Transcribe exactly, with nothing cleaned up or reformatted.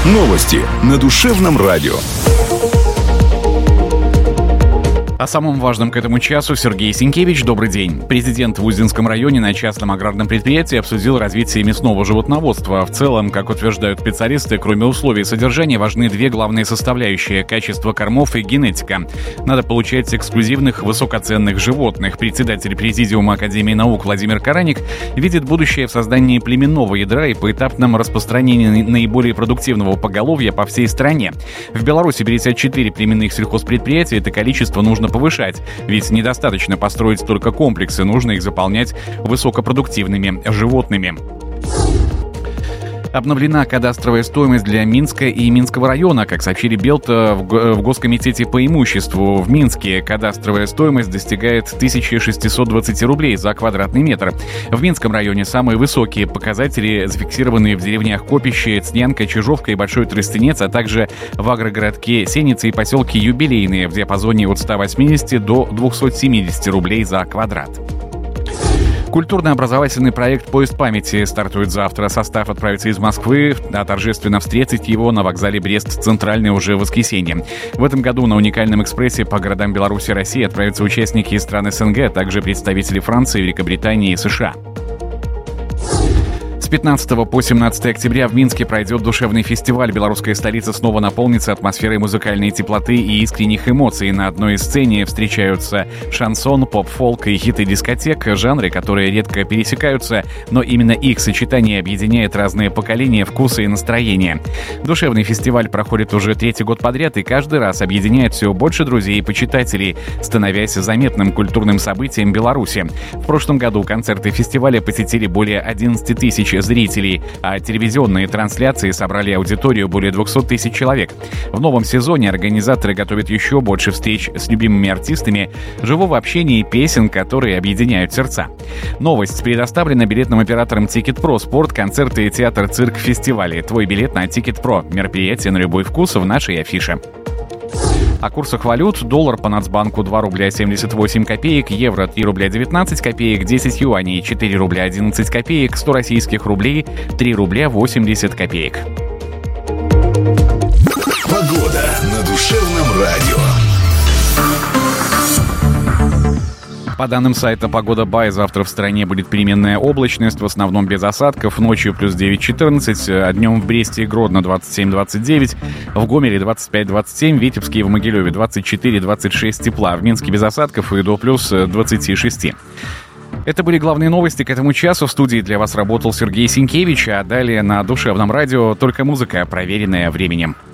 Новости на Душевном радио. О самом важном к этому часу Сергей Сенкевич. Добрый день. Президент в Узденском районе на частном аграрном предприятии обсудил развитие мясного животноводства. В целом, как утверждают специалисты, кроме условий содержания, важны две главные составляющие – качество кормов и генетика. Надо получать эксклюзивных, высокоценных животных. Председатель Президиума Академии наук Владимир Караник видит будущее в создании племенного ядра и поэтапном распространении наиболее продуктивного поголовья по всей стране. В Беларуси пятьдесят четыре племенных сельхозпредприятия. Это количество нужно повышать, ведь недостаточно построить только комплексы, нужно их заполнять высокопродуктивными животными. Обновлена кадастровая стоимость для Минска и Минского района. Как сообщили Белт в Госкомитете по имуществу, в Минске кадастровая стоимость достигает тысяча шестьсот двадцать рублей за квадратный метр. В Минском районе самые высокие показатели зафиксированы в деревнях Копище, Цнянка, Чижовка и Большой Тростенец, а также в агрогородке Сеницы и поселке Юбилейные в диапазоне от ста восьмидесяти до двухсот семидесяти рублей за квадрат. Культурно-образовательный проект «Поезд памяти» стартует завтра. Состав отправится из Москвы, а торжественно встретить его на вокзале Брест-Центральный уже в воскресенье. В этом году на уникальном экспрессе по городам Беларуси и России отправятся участники из стран СНГ, а также представители Франции, Великобритании и США. С пятнадцатого по семнадцатое октября в Минске пройдет душевный фестиваль. Белорусская столица снова наполнится атмосферой музыкальной теплоты и искренних эмоций. На одной сцене встречаются шансон, поп-фолк и хиты дискотек, жанры, которые редко пересекаются, но именно их сочетание объединяет разные поколения, вкусы и настроения. Душевный фестиваль проходит уже третий год подряд и каждый раз объединяет все больше друзей и почитателей, становясь заметным культурным событием Беларуси. В прошлом году концерты фестиваля посетили более одиннадцати тысяч зрителей, а телевизионные трансляции собрали аудиторию более двухсот тысяч человек. В новом сезоне организаторы готовят еще больше встреч с любимыми артистами, живого общения и песен, которые объединяют сердца. Новость предоставлена билетным оператором Ticket.Pro. Спорт, концерты, театр, цирк, фестивали. Твой билет на Ticket.Pro. Мероприятие на любой вкус в нашей афише. О курсах валют. Доллар по Нацбанку два рубля семьдесят восемь копеек, евро три рубля девятнадцать копеек, десять юаней четыре рубля одиннадцать копеек, сто российских рублей три рубля восемьдесят копеек. Погода на Душевном радио. По данным сайта «Погода Бай», завтра в стране будет переменная облачность, в основном без осадков. Ночью плюс девять четырнадцать, а днем в Бресте и Гродно двадцать семь двадцать девять, в Гомеле двадцать пять двадцать семь, в Витебске и в Могилеве двадцать четыре двадцать шесть тепла, в Минске без осадков и до плюс двадцати шести. Это были главные новости к этому часу. В студии для вас работал Сергей Сенкевич, а далее на Душевном радио только музыка, проверенная временем.